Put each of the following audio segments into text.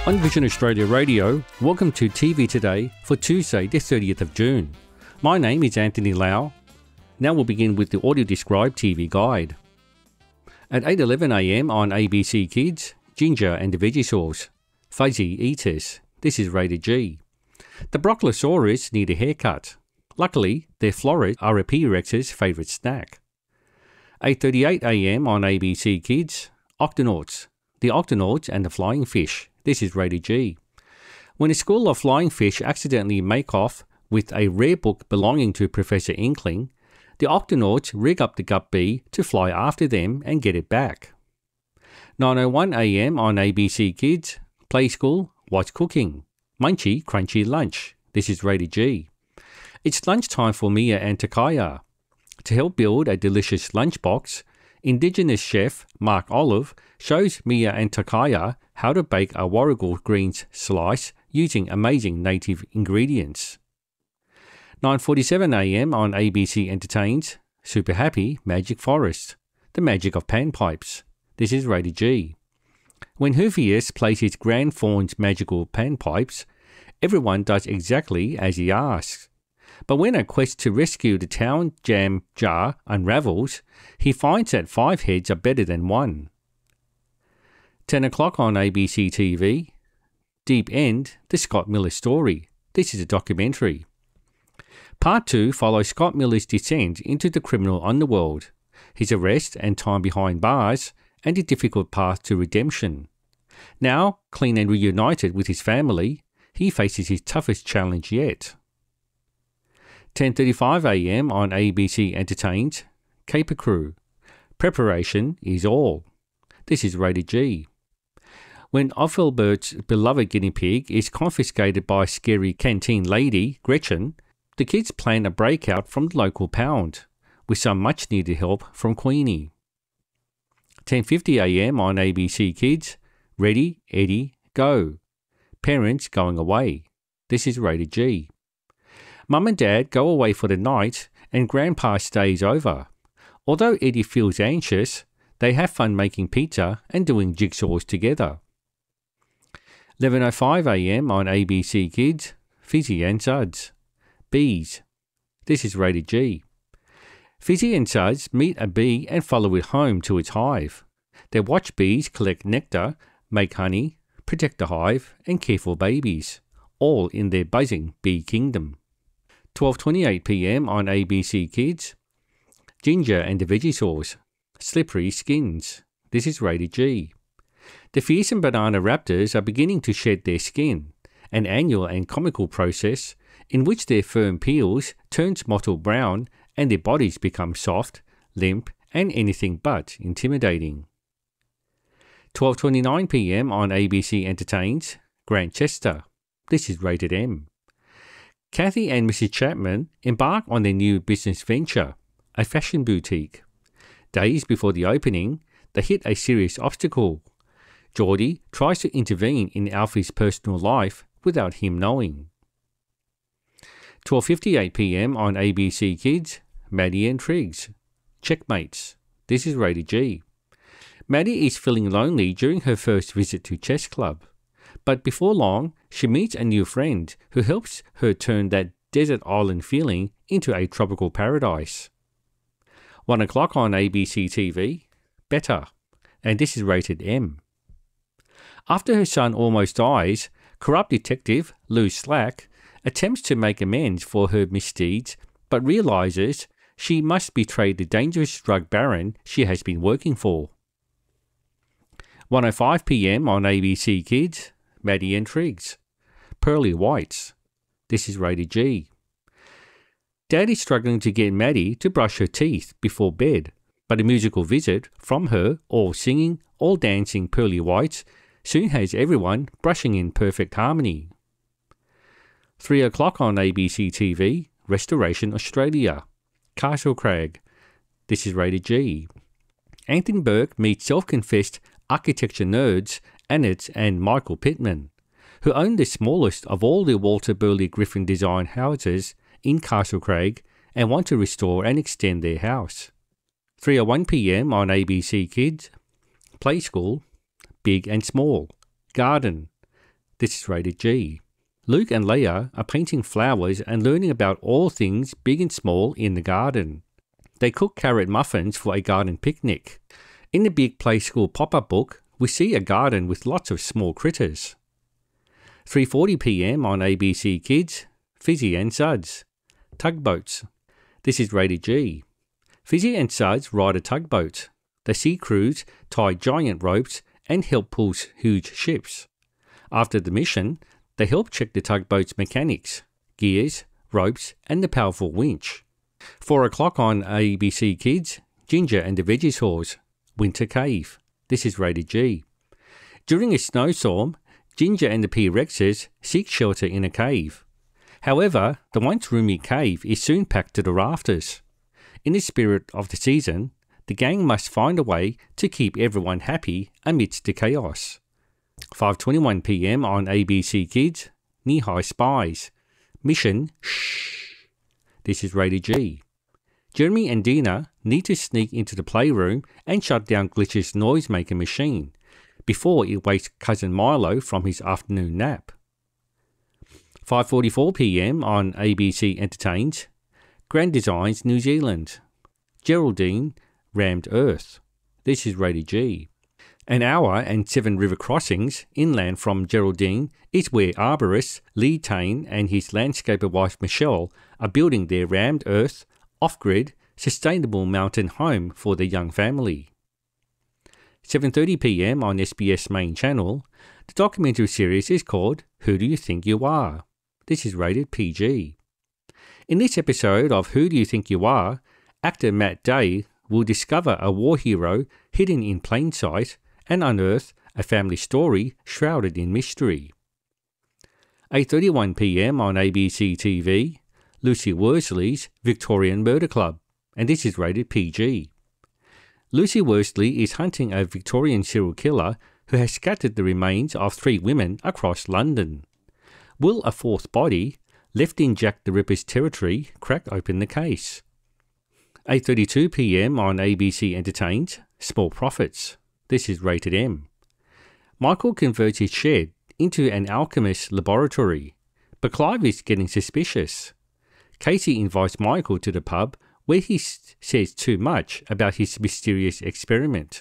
On Vision Australia Radio, welcome to TV Today for Tuesday the 30th of June. My name is Anthony Lau. Now we'll begin with the audio described TV guide. At 8:11am on ABC Kids, Ginger and the Veggie Sauce. Fuzzy Eaters. This is rated G. The Brachiosaurus need a haircut. Luckily, their florists are a P-Rex's favourite snack. 8:38am on ABC Kids, Octonauts. The Octonauts and the Flying Fish. This is rated G. When a school of flying fish accidentally make off with a rare book belonging to Professor Inkling, the Octonauts rig up the Gup Bee to fly after them and get it back. 9:01am on ABC Kids, Play School, What's Cooking? Munchy Crunchy Lunch. This is rated G. It's lunchtime for Mia and Takaya. To help build a delicious lunchbox, Indigenous chef Mark Olive shows Mia and Takaya how to bake a warrigal greens slice using amazing native ingredients. 9:47am on ABC Entertains, Super Happy Magic Forest, The Magic of Panpipes. This is rated G. When Hoofius plays his Grand Fawn's magical panpipes, everyone does exactly as he asks. But when a quest to rescue the town jam jar unravels, he finds that 5 heads are better than 1. 10 o'clock on ABC TV, Deep End, The Scott Miller Story. This is a documentary. Part 2 follows Scott Miller's descent into the criminal underworld, his arrest and time behind bars, and the difficult path to redemption. Now, clean and reunited with his family, he faces his toughest challenge yet. 10:35am on ABC Entertains, Caper Crew. Preparation is all. This is rated G. When Ophelbert's beloved guinea pig is confiscated by scary canteen lady, Gretchen, the kids plan a breakout from the local pound, with some much needed help from Queenie. 10:50am on ABC Kids, Ready, Eddie, Go. Parents going away. This is rated G. Mum and Dad go away for the night and Grandpa stays over. Although Eddie feels anxious, they have fun making pizza and doing jigsaws together. 11:05am on ABC Kids, Fizzy and Suds. Bees. This is rated G. Fizzy and Suds meet a bee and follow it home to its hive. They watch bees collect nectar, make honey, protect the hive, and care for babies, all in their buzzing bee kingdom. 12:28pm on ABC Kids, Ginger and the Veggie Sauce. Slippery Skins. This is rated G. The fearsome banana raptors are beginning to shed their skin, an annual and comical process in which their firm peels turns mottled brown and their bodies become soft, limp, and anything but intimidating. 12:29pm on ABC Entertains, Grantchester. This is rated M. Kathy and Mrs. Chapman embark on their new business venture, a fashion boutique. Days before the opening, they hit a serious obstacle. Geordie tries to intervene in Alfie's personal life without him knowing. 12:58pm on ABC Kids, Maddie and Triggs. Checkmates. This is rated G. Maddie is feeling lonely during her first visit to chess club. But before long, she meets a new friend who helps her turn that desert island feeling into a tropical paradise. 1 o'clock on ABC TV, Better, and this is rated M. After her son almost dies, corrupt detective Lou Slack attempts to make amends for her misdeeds, but realizes she must betray the dangerous drug baron she has been working for. 1:05pm on ABC Kids, Maddie and Triggs. Pearly Whites. This is rated G. Dad is struggling to get Maddie to brush her teeth before bed, but a musical visit from her, all singing, all dancing Pearly Whites, soon has everyone brushing in perfect harmony. 3 o'clock on ABC TV, Restoration Australia. Castlecrag. This is rated G. Anthony Burke meets self-confessed architecture nerds Annette and Michael Pittman, who own the smallest of all the Walter Burley Griffin design houses in Castlecrag and want to restore and extend their house. 3:01pm on ABC Kids, Play School, Big and Small, Garden. This is rated G. Luke and Leia are painting flowers and learning about all things big and small in the garden. They cook carrot muffins for a garden picnic. In the Big Play School pop-up book, we see a garden with lots of small critters. 3:40 p.m. on ABC Kids, Fizzy and Suds. Tugboats. This is rated G. Fizzy and Suds ride a tugboat. The sea crews tie giant ropes and help pull huge ships. After the mission, they help check the tugboat's mechanics, gears, ropes, and the powerful winch. 4 o'clock on ABC Kids, Ginger and the Vegisaurs. Winter Cave. This is rated G. During a snowstorm, Ginger and the P-Rexes seek shelter in a cave. However, the once roomy cave is soon packed to the rafters. In the spirit of the season, the gang must find a way to keep everyone happy amidst the chaos. 5:21 p.m. on ABC Kids, Knee-High Spies. Mission Shh. This is rated G. Jeremy and Dina need to sneak into the playroom and shut down Glitch's noisemaker machine before it wakes cousin Milo from his afternoon nap. 5:44 p.m. on ABC Entertains, Grand Designs New Zealand. Geraldine rammed Earth. This is rated G. An hour and 7 river crossings inland from Geraldine is where arborist Lee Tane and his landscaper wife Michelle are building their rammed Earth, off-grid, sustainable mountain home for their young family. 7:30 p.m. on SBS main channel, the documentary series is called Who Do You Think You Are? This is rated PG. In this episode of Who Do You Think You Are, actor Matt Day will discover a war hero hidden in plain sight and unearth a family story shrouded in mystery. 8:31 p.m. on ABC TV, Lucy Worsley's Victorian Murder Club, and this is rated PG. Lucy Worsley is hunting a Victorian serial killer who has scattered the remains of 3 women across London. Will a 4th body, left in Jack the Ripper's territory, crack open the case? 8:32 p.m. on ABC Entertains, Small Profits. This is rated M. Michael converts his shed into an alchemist's laboratory, but Clive is getting suspicious. Casey invites Michael to the pub where he says too much about his mysterious experiment.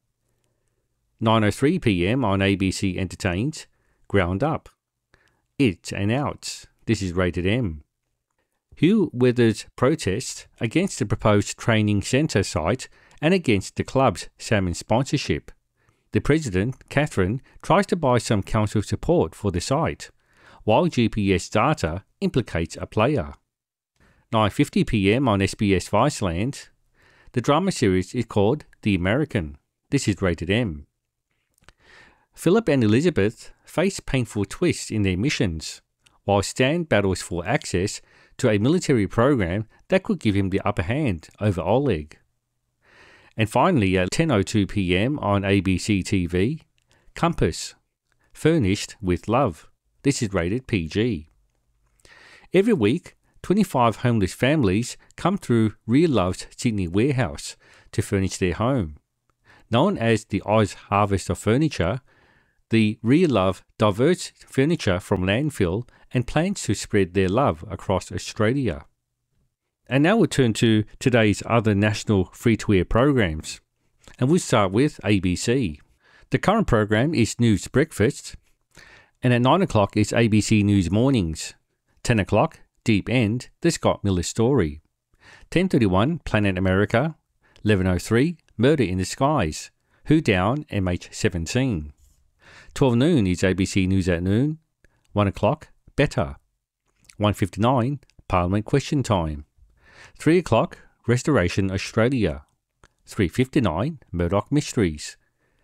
9:03 p.m. on ABC Entertains, Ground Up. It's an Outs. This is rated M. Hugh Weathers protests against the proposed training centre site and against the club's salmon sponsorship. The president, Catherine, tries to buy some council support for the site, while GPS data implicates a player. 9:50 p.m. on SBS Viceland. The drama series is called The American. This is rated M. Philip and Elizabeth face painful twists in their missions, while Stan battles for access to a military program that could give him the upper hand over Oleg. And finally, at 10:02 p.m. on ABC TV, Compass, Furnished with Love. This is rated PG. Every week, 25 homeless families come through Real Love's Sydney warehouse to furnish their home. Known as the Oz Harvest of Furniture, the Real Love diverts furniture from landfill and plans to spread their love across Australia. And now we'll turn to today's other national free-to-air programs. And we'll start with ABC. The current program is News Breakfast, and at 9 o'clock is ABC News Mornings. 10 o'clock, Deep End, The Scott Miller Story. 10:31, Planet America. 11:03, Murder in the Skies. Who Down, MH17. 12 noon is ABC News at Noon. 1 o'clock, Better. 1:59, Parliament Question Time. 3 o'clock, Restoration Australia. 3:59, Murdoch Mysteries.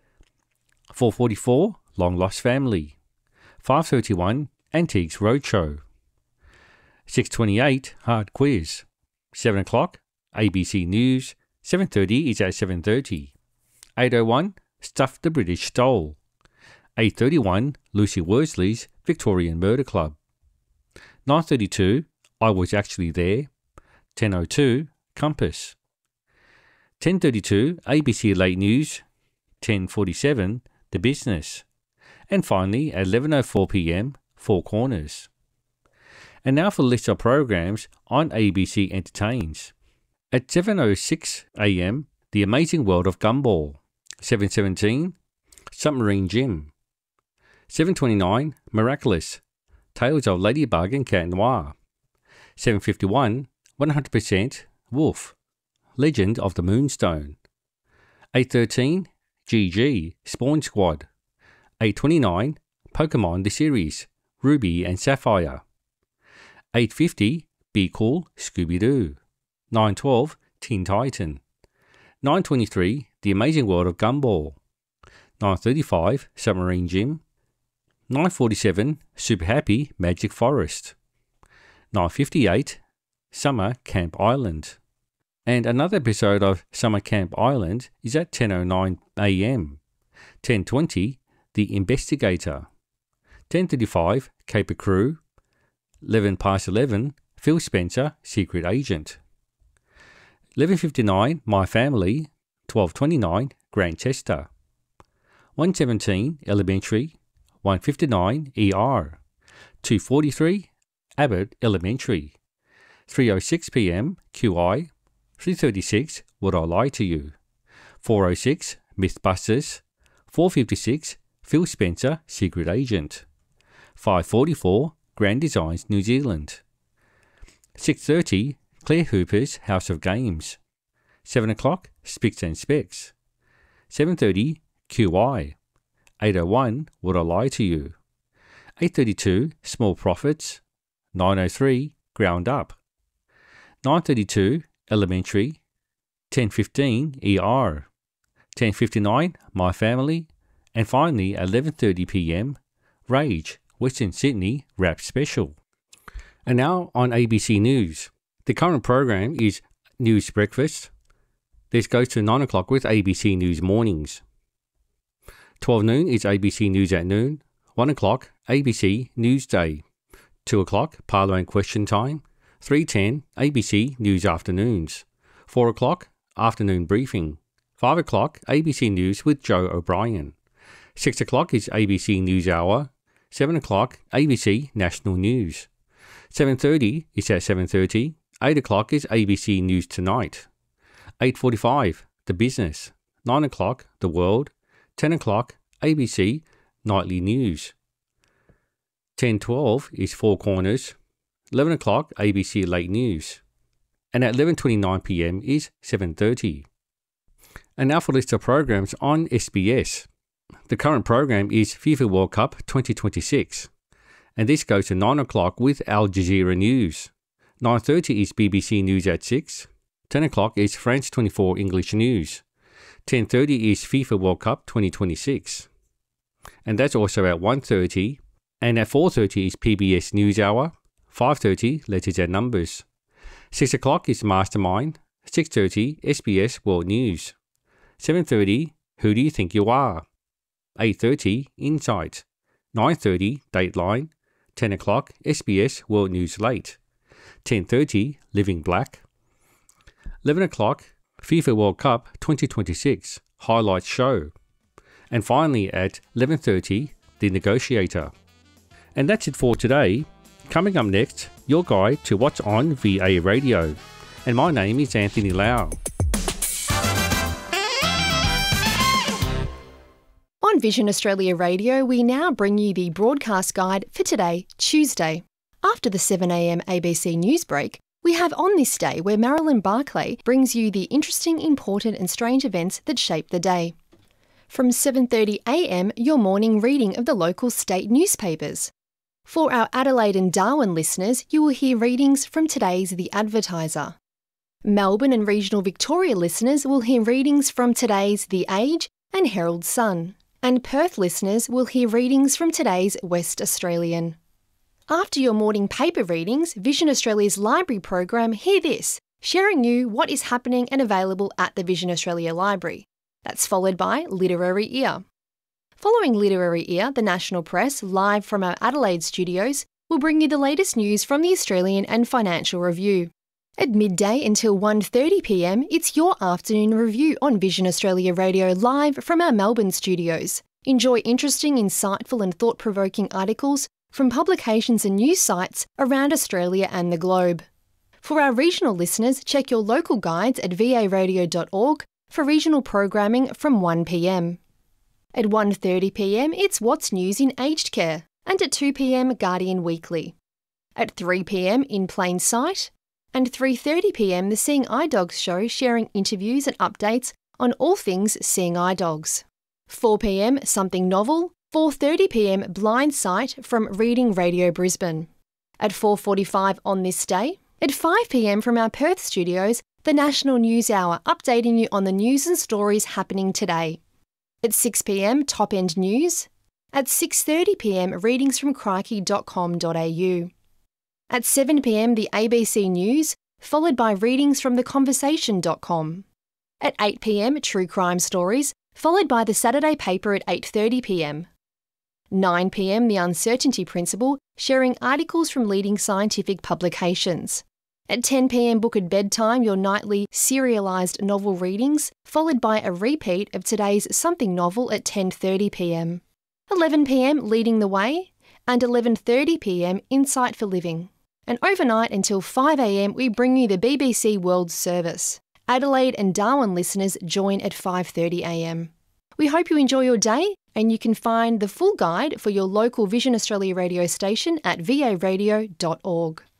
4:44, Long Lost Family. 5:31, Antiques Roadshow. 6:28, Hard Quiz. 7 o'clock, ABC News. 7:30 is at 7:30. 8:01, Stuff the British Stole. 8:31, Lucy Worsley's Victorian Murder Club. 9:32, I Was Actually There. 10:02, Compass. 10:32, ABC Late News. 10:47, The Business. And finally, at 11:04 p.m, Four Corners. And now for the list of programs on ABC Entertains. At 7:06 a.m, The Amazing World of Gumball. 7:17, Submarine Jim. 7:29, Miraculous, Tales of Ladybug and Cat Noir. 7:51, 100% Wolf, Legend of the Moonstone. 8:13, GG, Spawn Squad. 8:29, Pokemon the Series, Ruby and Sapphire. 8:50, Be Cool, Scooby-Doo. 9:12, Teen Titan. 9:23, The Amazing World of Gumball. 9:35, Submarine Jim. 9:47, Super Happy, Magic Forest. 9:58, Summer Camp Island. And another episode of Summer Camp Island is at 10:09 a.m. 10:20, The Investigator. 10:35, Caper Crew. 11:11, Phil Spencer, Secret Agent. 11:59, My Family. 12:29, Grantchester. 1:17, Elementary. 1:59, ER. 2:43, Abbott Elementary. 3:06 p.m, QI. 3:36, Would I Lie to You? 4:06, Mythbusters. 4:56, Phil Spencer, Secret Agent. 5:44, Grand Designs New Zealand. 6:30, Claire Hooper's House of Games. 7 o'clock, Spicks and Specs. 7:30, QI. 8:01, Would I Lie to You? 8:32, Small Profits. 9:03, Ground Up. 9:32, Elementary. 10:15, ER. 10:59, My Family. And finally, at 11:30 p.m, Rage, Western Sydney Rap Special. And now on ABC News. The current program is News Breakfast. This goes to 9 o'clock with ABC News Mornings. 12 noon is ABC News at Noon. 1 o'clock, ABC News Day. 2 o'clock, Parliament Question Time. 3:10, ABC News Afternoons. 4 o'clock, Afternoon Briefing. 5 o'clock, ABC News with Joe O'Brien. 6 o'clock is ABC News Hour. 7 o'clock, ABC National News. 7:30 is at 7:30. 8 o'clock is ABC News Tonight. 8:45, The Business. 9 o'clock, The World. 10 o'clock, ABC Nightly News. 10:12 is Four Corners. 11 o'clock, ABC Late News. And at 11:29 p.m. is 7:30. And now for a list of programs on SBS. The current program is FIFA World Cup 2026. And this goes to 9 o'clock with Al Jazeera News. 9:30 is BBC News at 6. 10 o'clock is France 24 English News. 10:30 is FIFA World Cup 2026. And that's also at 1:30. And at 4:30 is PBS News Hour. 5:30, Letters and Numbers. 6 o'clock is Mastermind. 6:30, SBS World News. 7:30, Who Do You Think You Are? 8:30, Insight. 9:30, Dateline. 10 o'clock, SBS World News Late. 10:30, Living Black. 11 o'clock, FIFA World Cup 2026 Highlights Show. And finally at 11:30, The Negotiator. And that's it for today. Coming up next, your guide to what's on VA Radio. And my name is Anthony Lau. On Vision Australia Radio, we now bring you the broadcast guide for today, Tuesday. After the 7am ABC News break, we have On This Day, where Marilyn Barclay brings you the interesting, important and strange events that shape the day. From 7:30am, your morning reading of the local state newspapers. For our Adelaide and Darwin listeners, you will hear readings from today's The Advertiser. Melbourne and regional Victoria listeners will hear readings from today's The Age and Herald Sun. And Perth listeners will hear readings from today's West Australian. After your morning paper readings, Vision Australia's library program Hear This, sharing you what is happening and available at the Vision Australia Library. That's followed by Literary Ear. Following Literary Ear, the National Press, live from our Adelaide studios, will bring you the latest news from the Australian and Financial Review. At midday until 1:30pm, it's your afternoon review on Vision Australia Radio live from our Melbourne studios. Enjoy interesting, insightful and thought-provoking articles from publications and news sites around Australia and the globe. For our regional listeners, check your local guides at varadio.org for regional programming from 1pm. At 1:30pm, it's What's News in Aged Care, and at 2pm, Guardian Weekly. At 3pm, In Plain Sight, and 3:30pm, the Seeing Eye Dogs show sharing interviews and updates on all things Seeing Eye Dogs. 4pm, Something Novel, 4:30pm, Blind Sight from Reading Radio Brisbane. At 4:45 on this day, at 5pm from our Perth studios, the National News Hour updating you on the news and stories happening today. At 6pm, Top End News. At 6:30pm, readings from crikey.com.au. At 7pm, the ABC News, followed by readings from theconversation.com. At 8pm, True Crime Stories, followed by the Saturday paper at 8:30pm. 9pm, The Uncertainty Principle, sharing articles from leading scientific publications. At 10pm, Book at Bedtime, your nightly serialised novel readings, followed by a repeat of today's Something Novel at 10:30pm. 11pm, Leading the Way, and 11:30pm, Insight for Living. And overnight until 5am, we bring you the BBC World Service. Adelaide and Darwin listeners join at 5:30am. We hope you enjoy your day, and you can find the full guide for your local Vision Australia radio station at varadio.org.